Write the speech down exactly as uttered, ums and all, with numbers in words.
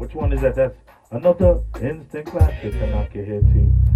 which one is that? That's another instant classic to knock your head to.